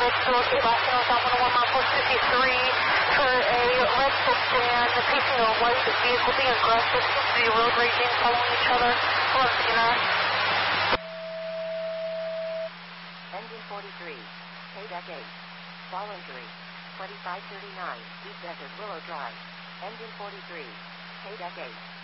to locate last known south 101 mile post 53 for a red sedan facing a white vehicle being aggressive. Seems to be road raging, following each other. Hello, CNR. Engine 43, KDEC 8. Fall injury, 2539, East Desert Willow Drive. Engine 43, KDEC 8.